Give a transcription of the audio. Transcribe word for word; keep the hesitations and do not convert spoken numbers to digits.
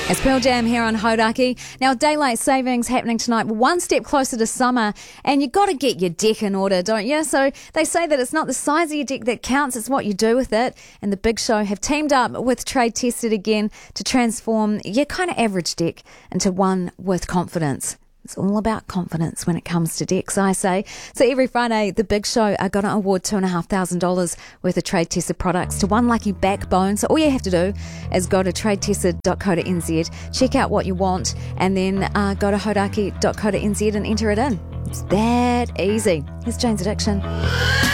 It's Pearl Jam here on Hodaki. Now, daylight savings happening tonight, one step closer to summer, and you got to get your deck in order, don't you? So they say that it's not the size of your deck that counts, it's what you do with it. And the Big Show have teamed up with Trade Tested again to transform your kind of average deck into one with confidence. It's all about confidence when it comes to decks, I say. So every Friday, the Big Show are going to award two thousand five hundred dollars worth of Trade Tested products to one lucky backbone. So all you have to do is go to trade tested dot co dot n z, check out what you want, and then uh, go to hodaki dot co dot n z and enter it in. It's that easy. Here's Jane's Addiction.